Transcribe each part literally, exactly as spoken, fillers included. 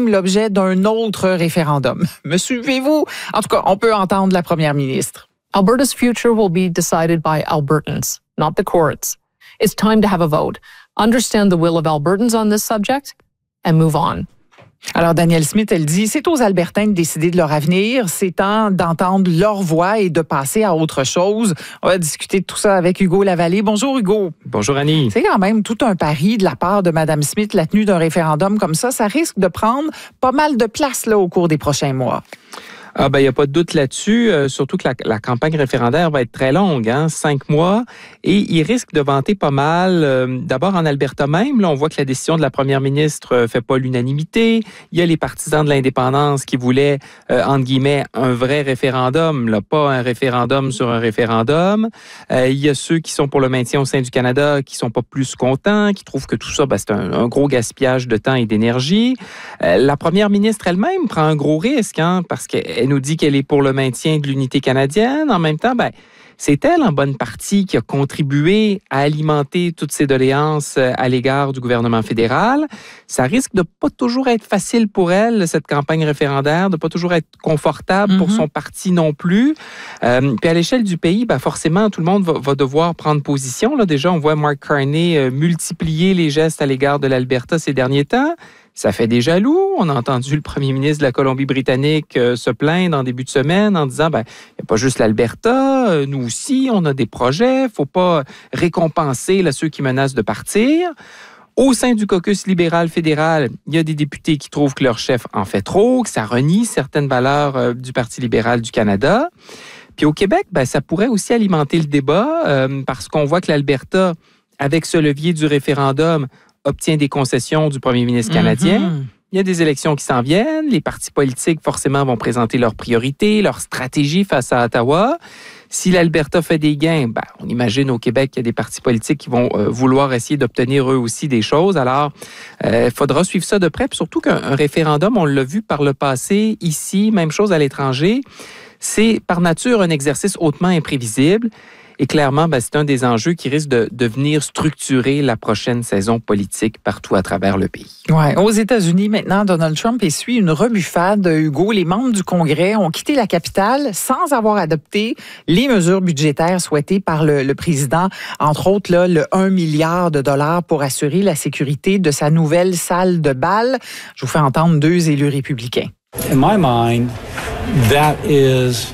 même l'objet d'un autre référendum. Me suivez-vous? En tout cas, on peut entendre la première ministre. Alberta's future will be decided by Albertans, not the courts. It's time to have a vote, understand the will of Albertans on this subject, and move on. Alors, Danielle Smith, elle dit, c'est aux Albertains de décider de leur avenir. C'est temps d'entendre leur voix et de passer à autre chose. On va discuter de tout ça avec Hugo Lavallée. Bonjour, Hugo. Bonjour, Annie. C'est quand même tout un pari de la part de Mme Smith, la tenue d'un référendum comme ça. Ça risque de prendre pas mal de place là, au cours des prochains mois. Ah ben il n'y a pas de doute là-dessus, euh, surtout que la, la campagne référendaire va être très longue, hein, cinq mois, et il risque de vanter pas mal. Euh, d'abord en Alberta même, là, on voit que la décision de la première ministre euh, fait pas l'unanimité. Il y a les partisans de l'indépendance qui voulaient, euh, entre guillemets, un vrai référendum, là, pas un référendum sur un référendum. Euh, il y a ceux qui sont pour le maintien au sein du Canada, qui sont pas plus contents, qui trouvent que tout ça, ben, c'est un, un gros gaspillage de temps et d'énergie. Euh, la première ministre elle-même prend un gros risque, hein, parce que elle nous dit qu'elle est pour le maintien de l'unité canadienne. En même temps, ben, c'est elle, en bonne partie, qui a contribué à alimenter toutes ces doléances à l'égard du gouvernement fédéral. Ça risque de pas toujours être facile pour elle, cette campagne référendaire, de pas toujours être confortable mm-hmm. pour son parti non plus. Euh, puis à l'échelle du pays, ben, forcément, tout le monde va, va devoir prendre position. Là, déjà, on voit Mark Carney euh, multiplier les gestes à l'égard de l'Alberta ces derniers temps. Ça fait des jaloux. On a entendu le premier ministre de la Colombie-Britannique euh, se plaindre en début de semaine en disant, ben, il n'y a pas juste l'Alberta, euh, nous aussi, on a des projets, faut pas récompenser là, ceux qui menacent de partir. Au sein du caucus libéral fédéral, il y a des députés qui trouvent que leur chef en fait trop, que ça renie certaines valeurs euh, du Parti libéral du Canada. Puis au Québec, ben, ça pourrait aussi alimenter le débat euh, parce qu'on voit que l'Alberta, avec ce levier du référendum, obtient des concessions du premier ministre canadien. Mm-hmm. Il y a des élections qui s'en viennent. Les partis politiques, forcément, vont présenter leurs priorités, leurs stratégies face à Ottawa. Si l'Alberta fait des gains, ben, on imagine au Québec qu'il y a des partis politiques qui vont euh, vouloir essayer d'obtenir eux aussi des choses. Alors, il euh, faudra suivre ça de près. Puis surtout qu'un un référendum, on l'a vu par le passé, ici, même chose à l'étranger, c'est par nature un exercice hautement imprévisible. Et clairement, ben, c'est un des enjeux qui risque de, de venir structurer la prochaine saison politique partout à travers le pays. Ouais. Aux États-Unis, maintenant, Donald Trump essuie une rebuffade. Hugo, les membres du Congrès ont quitté la capitale sans avoir adopté les mesures budgétaires souhaitées par le, le président. Entre autres, là, le un milliard de dollars pour assurer la sécurité de sa nouvelle salle de bal. Je vous fais entendre deux élus républicains. In my mind, that is,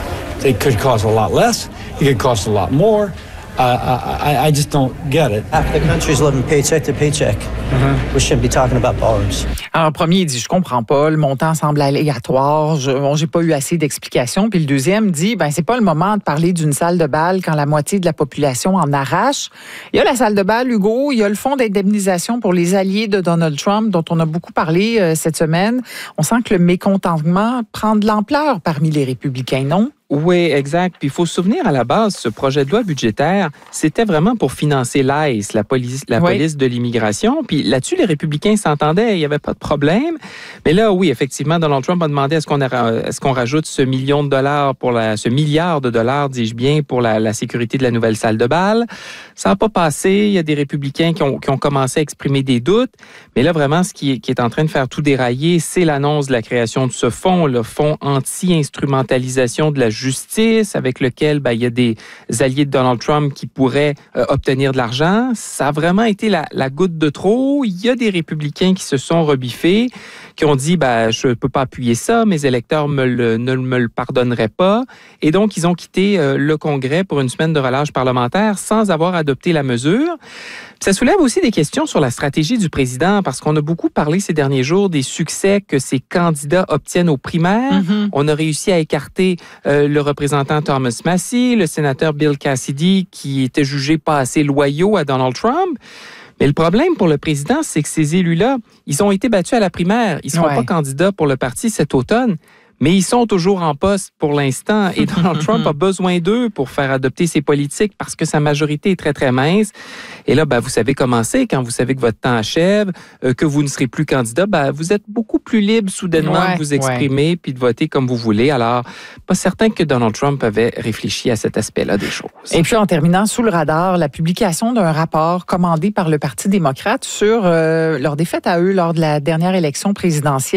it could cost a lot less. It could cost a lot more. Uh, I, I just don't get it. Half the country's living paycheck to paycheck. Mm-hmm. We shouldn't be talking about borrowings. Alors, le premier, il dit, je comprends pas, le montant semble aléatoire, je, bon, j'ai pas eu assez d'explications. Puis le deuxième dit, ben, c'est pas le moment de parler d'une salle de bal quand la moitié de la population en arrache. Il y a la salle de bal, Hugo, il y a le fonds d'indemnisation pour les alliés de Donald Trump, dont on a beaucoup parlé euh, cette semaine. On sent que le mécontentement prend de l'ampleur parmi les républicains, non? Oui, exact. Puis il faut se souvenir, à la base, ce projet de loi budgétaire, c'était vraiment pour financer l'ICE, la police, la oui. police de l'immigration. Puis là-dessus, les républicains s'entendaient, il n'y avait pas de problème. Mais là, oui, effectivement, Donald Trump a demandé est-ce qu'on, a, est-ce qu'on rajoute ce million de dollars, pour la, ce milliard de dollars, dis-je bien, pour la, la sécurité de la nouvelle salle de bal. Ça n'a pas passé. Il y a des républicains qui ont, qui ont commencé à exprimer des doutes. Mais là, vraiment, ce qui est, qui est en train de faire tout dérailler, c'est l'annonce de la création de ce fonds, le fonds anti-instrumentalisation de la justice, avec lequel ben, il y a des alliés de Donald Trump qui pourraient euh, obtenir de l'argent. Ça a vraiment été la, la goutte de trop. Il y a des républicains qui se sont rebiffés, qui ont dit ben, je ne peux pas appuyer ça, mes électeurs me le, ne me le pardonneraient pas. Et donc, ils ont quitté euh, le Congrès pour une semaine de relâche parlementaire sans avoir adopté la mesure. Ça soulève aussi des questions sur la stratégie du président, parce qu'on a beaucoup parlé ces derniers jours des succès que ses candidats obtiennent aux primaires. Mm-hmm. On a réussi à écarter euh, le représentant Thomas Massie, le sénateur Bill Cassidy, qui était jugé pas assez loyaux à Donald Trump. Mais le problème pour le président, c'est que ces élus-là, ils ont été battus à la primaire. Ils ne seront ouais. pas candidats pour le parti cet automne. Mais ils sont toujours en poste pour l'instant et Donald Trump a besoin d'eux pour faire adopter ses politiques parce que sa majorité est très, très mince. Et là, ben, vous savez comment c'est quand vous savez que votre temps achève, euh, que vous ne serez plus candidat, ben, vous êtes beaucoup plus libre soudainement ouais, de vous exprimer ouais. puis de voter comme vous voulez. Alors, pas certain que Donald Trump avait réfléchi à cet aspect-là des choses. Et puis, en terminant, sous le radar, la publication d'un rapport commandé par le Parti démocrate sur euh, leur défaite à eux lors de la dernière élection présidentielle.